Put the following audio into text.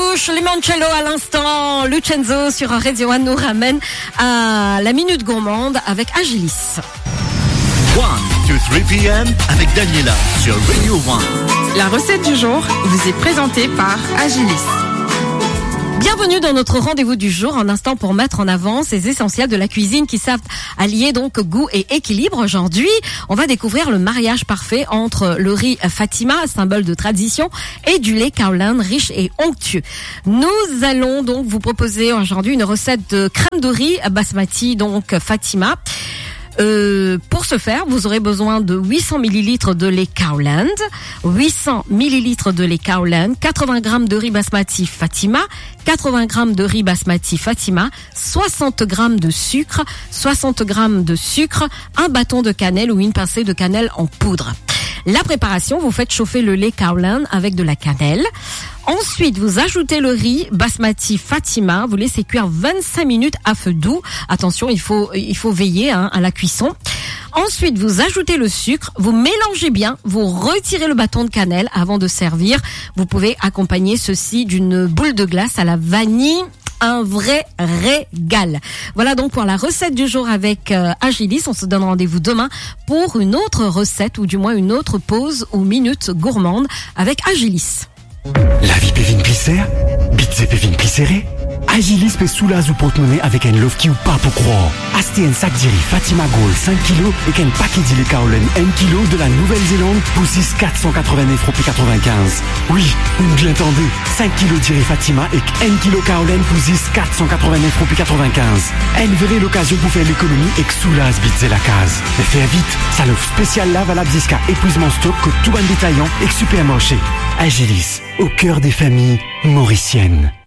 Bush, Limoncello à l'instant, Lucenzo sur Radio One nous ramène à la Minute Gourmande avec Agilis. 1 to 3 p.m. avec Daniela sur Radio One. La recette du jour vous est présentée par Agilis. Bienvenue dans notre rendez-vous du jour, un instant pour mettre en avant ces essentiels de la cuisine qui savent allier donc goût et équilibre. Aujourd'hui, on va découvrir le mariage parfait entre le riz Fatima, symbole de tradition, et du lait Cowland, riche et onctueux. Nous allons donc vous proposer aujourd'hui une recette de crème de riz basmati, donc Fatima. Pour ce faire, vous aurez besoin de 800 ml de lait Cowland, 800 ml de lait Cowland, 80 g de riz basmati Fatima, 80 g de riz basmati Fatima, 60 g de sucre, 60 g de sucre, un bâton de cannelle ou une pincée de cannelle en poudre. La préparation, vous faites chauffer le lait Cowland avec de la cannelle. Ensuite, vous ajoutez le riz basmati Fatima, vous laissez cuire 25 minutes à feu doux. Attention, il faut veiller à la cuisson. Ensuite, vous ajoutez le sucre, vous mélangez bien, vous retirez le bâton de cannelle avant de servir. Vous pouvez accompagner ceci d'une boule de glace à la vanille. Un vrai régal. Voilà donc pour la recette du jour avec Agilis. On se donne rendez-vous demain pour une autre recette ou du moins une autre pause ou minute gourmande avec Agilis. La vie peut venir plisser, bitse peut venir plisser. Agilis peut soulager ou porte-monnaie avec un love qui ou pas pour croire. Achetez un sac d'iri Fatima Gold 5 kg et un paquet d'iri Cowland 1 kg de la Nouvelle-Zélande pour 6,489 € 95. Oui, vous l'entendez, 5 kg d'iri Fatima et 1 kg Cowland pour 6,489 € 95. Elle verrait l'occasion pour faire l'économie et que soulage bitse la case. Mais faire vite, ça l'offre spéciale là valable jusqu'à épuisement stock que tout bon détaillant et que supermarché. Agilis, au cœur des familles mauriciennes.